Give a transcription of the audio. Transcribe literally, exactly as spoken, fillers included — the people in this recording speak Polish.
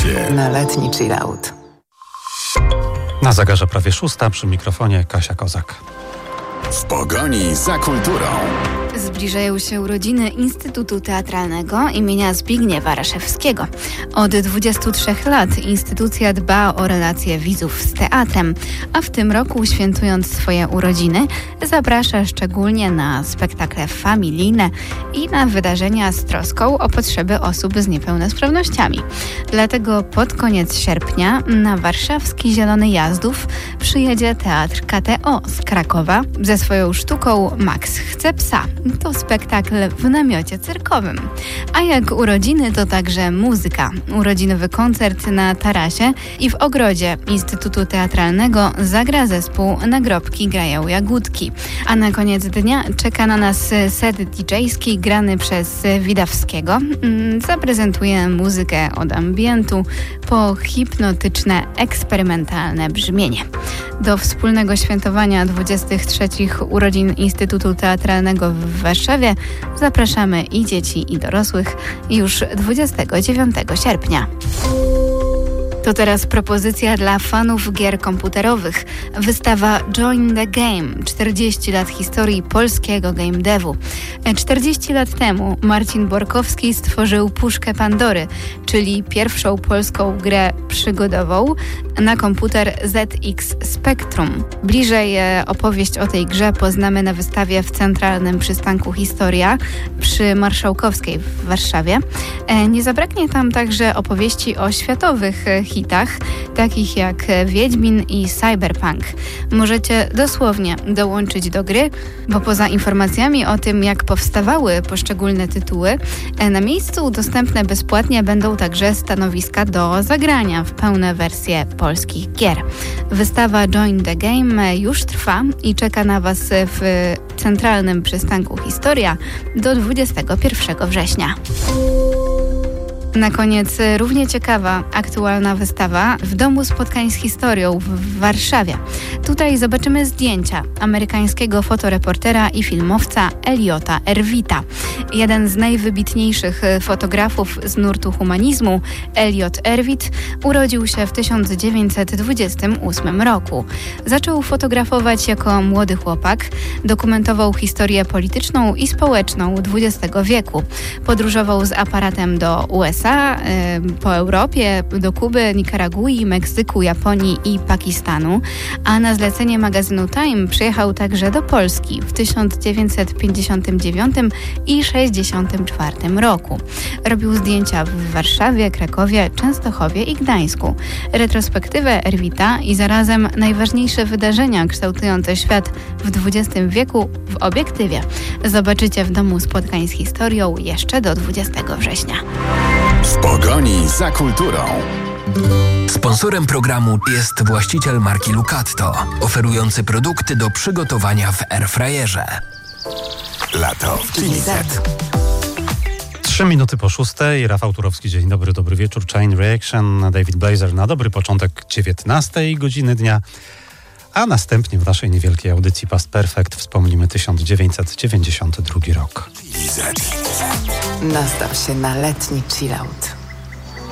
Radzie. Na letni chillout. Na zegarze prawie szósta, przy mikrofonie Kasia Kozak. W pogoni za kulturą. Zbliżają się urodziny Instytutu Teatralnego imienia Zbigniewa Raszewskiego. Od dwudziestu trzech lat instytucja dba o relacje widzów z teatrem, a w tym roku, świętując swoje urodziny, zaprasza szczególnie na spektakle familijne i na wydarzenia z troską o potrzeby osób z niepełnosprawnościami. Dlatego pod koniec sierpnia na warszawski Zielony Jazdów przyjedzie Teatr K T O z Krakowa ze swoją sztuką Max chce psa. To spektakl w namiocie cyrkowym. A jak urodziny, to także muzyka. Urodzinowy koncert na tarasie i w ogrodzie Instytutu Teatralnego zagra zespół Nagrobki grają jagódki. A na koniec dnia czeka na nas set didżejski grany przez Widawskiego. Zaprezentuje muzykę od ambientu po hipnotyczne, eksperymentalne brzmienie. Do wspólnego świętowania dwudziestych trzecich urodzin Instytutu Teatralnego w Warszawie zapraszamy i dzieci, i dorosłych już dwudziestego dziewiątego sierpnia. To teraz propozycja dla fanów gier komputerowych. Wystawa Join the Game. czterdzieści lat historii polskiego game devu. czterdzieści lat temu Marcin Borkowski stworzył Puszkę Pandory, czyli pierwszą polską grę przygodową na komputer Z X Spectrum. Bliżej opowieść o tej grze poznamy na wystawie w Centralnym Przystanku Historia przy Marszałkowskiej w Warszawie. Nie zabraknie tam także opowieści o światowych hitach, takich jak Wiedźmin i Cyberpunk. Możecie dosłownie dołączyć do gry, bo poza informacjami o tym, jak powstawały poszczególne tytuły, na miejscu dostępne bezpłatnie będą także stanowiska do zagrania w pełne wersje polskich gier. Wystawa Join the Game już trwa i czeka na Was w Centralnym Przystanku Historia do dwudziestego pierwszego września. Na koniec równie ciekawa, aktualna wystawa w Domu Spotkań z Historią w Warszawie. Tutaj zobaczymy zdjęcia amerykańskiego fotoreportera i filmowca Eliota Erwita. Jeden z najwybitniejszych fotografów z nurtu humanizmu, Eliot Erwit, urodził się w tysiąc dziewięćset dwudziestym ósmym roku. Zaczął fotografować jako młody chłopak, dokumentował historię polityczną i społeczną dwudziestego wieku. Podróżował z aparatem do U S A, po Europie, do Kuby, Nikaragui, Meksyku, Japonii i Pakistanu, a na zlecenie magazynu Time przyjechał także do Polski w tysiąc dziewięćset pięćdziesiątym dziewiątym i sześćdziesiątym czwartym roku. Robił zdjęcia w Warszawie, Krakowie, Częstochowie i Gdańsku. Retrospektywę Erwita i zarazem najważniejsze wydarzenia kształtujące świat w dwudziestym wieku w obiektywie zobaczycie w Domu Spotkań z Historią jeszcze do dwudziestego września. W pogoni za kulturą. Sponsorem programu jest właściciel marki Lucatto, oferujący produkty do przygotowania w airfryerze. Lato w Chili Z. Trzy minuty po szóstej. Rafał Turowski, dzień dobry, dobry wieczór. Chain Reaction, David Blazer na dobry początek dziewiętnastej godziny dnia. A następnie w naszej niewielkiej audycji Past Perfect wspomnimy tysiąc dziewięćset dziewięćdziesiąty drugi rok. Chili Z. Nastaw się na letni chillout.